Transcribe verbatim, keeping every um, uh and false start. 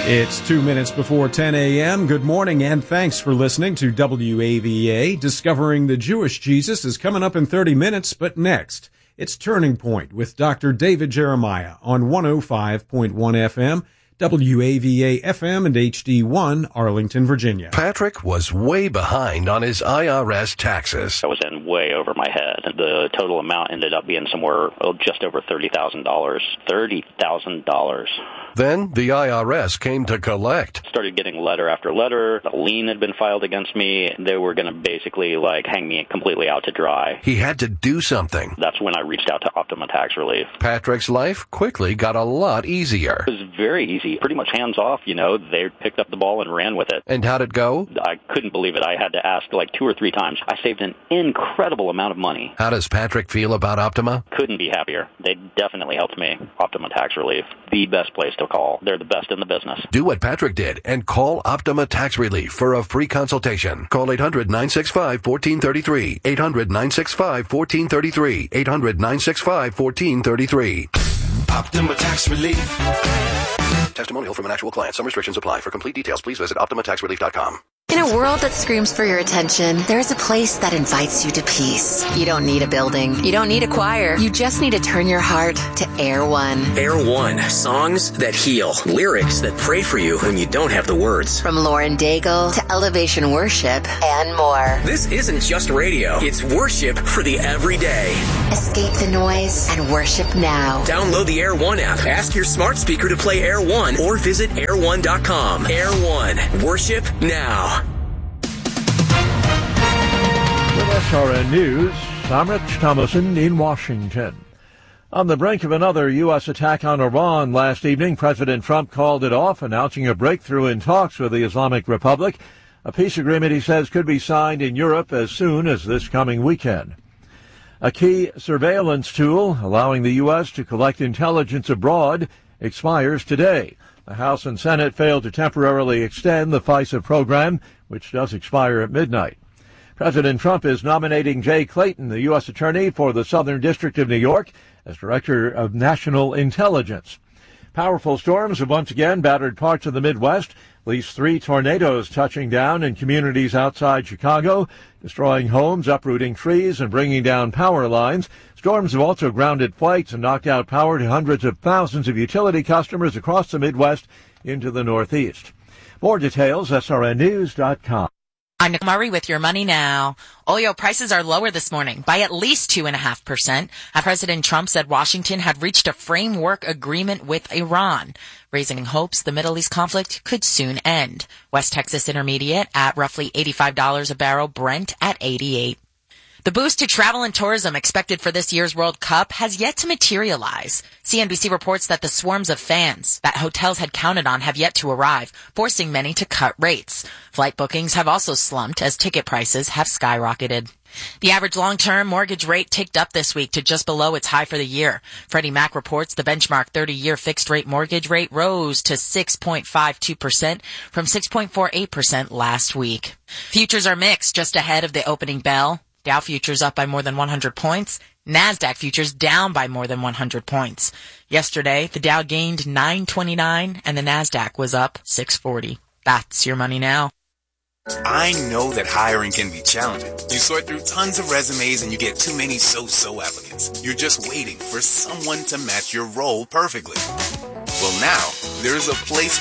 It's two minutes before ten a.m. Good morning and thanks for listening to W A V A. Discovering the Jewish Jesus is coming up in thirty minutes, but next, it's Turning Point with Doctor David Jeremiah on one oh five point one F M, W A V A F M and H D one, Arlington, Virginia. Patrick was way behind on his I R S taxes. I was in way over my head. The total amount ended up being somewhere oh, just over thirty thousand dollars. thirty thousand dollars. Then the I R S came to collect. Started getting letter after letter. A lien had been filed against me. They were going to basically like hang me completely out to dry. He had to do something. That's when I reached out to Optima Tax Relief. Patrick's life quickly got a lot easier. It was very easy. Pretty much hands off, you know. They picked up the ball and ran with it. And how'd it go? I couldn't believe it. I had to ask like two or three times. I saved an incredible amount of money. How does Patrick feel about Optima? Couldn't be happier. They definitely helped me. Optima Tax Relief. The best place to call. They're the best in the business. Do what Patrick did and call Optima Tax Relief for a free consultation. Call eight hundred, nine six five, one four three three. eight hundred, nine six five, one four three three. eight hundred, nine six five, one four three three. Optima Tax Relief. Testimonial from an actual client. Some restrictions apply. For complete details, please visit optima tax relief dot com. In a world that screams for your attention, there's a place that invites you to peace. You don't need a building. You don't need a choir. You just need to turn your heart to Air One. Air One. Songs that heal. Lyrics that pray for you when you don't have the words. From Lauren Daigle to Elevation Worship and more. This isn't just radio. It's worship for the everyday. Escape the noise and worship now. Download the Air One app. Ask your smart speaker to play Air One or visit air one dot com. Air One. Worship now. With S R N News, I'm Rich Thomason in Washington. On the brink of another U S attack on Iran last evening, President Trump called it off, announcing a breakthrough in talks with the Islamic Republic. A peace agreement, he says, could be signed in Europe as soon as this coming weekend. A key surveillance tool allowing the U S to collect intelligence abroad expires today. The House and Senate failed to temporarily extend the FISA program, which does expire at midnight. President Trump is nominating Jay Clayton, the U S Attorney for the Southern District of New York, as Director of National Intelligence. Powerful storms have once again battered parts of the Midwest. At least three tornadoes touching down in communities outside Chicago, destroying homes, uprooting trees, and bringing down power lines. Storms have also grounded flights and knocked out power to hundreds of thousands of utility customers across the Midwest into the Northeast. More details, S R N news dot com. I'm Nicole Murray with your money now. Oil prices are lower this morning by at least two and a half percent. President Trump said Washington had reached a framework agreement with Iran, raising hopes the Middle East conflict could soon end. West Texas Intermediate at roughly eighty-five dollars a barrel, Brent at eighty-eight. The boost to travel and tourism expected for this year's World Cup has yet to materialize. C N B C reports that the swarms of fans that hotels had counted on have yet to arrive, forcing many to cut rates. Flight bookings have also slumped as ticket prices have skyrocketed. The average long-term mortgage rate ticked up this week to just below its high for the year. Freddie Mac reports the benchmark thirty-year fixed-rate mortgage rate rose to six point five two percent from six point four eight percent last week. Futures are mixed just ahead of the opening bell. Dow futures up by more than one hundred points. NASDAQ futures down by more than one hundred points. Yesterday, the Dow gained nine twenty-nine and the NASDAQ was up six forty. That's your money now. I know that hiring can be challenging. You sort through tons of resumes and you get too many so-so applicants. You're just waiting for someone to match your role perfectly. Well, now, there's a place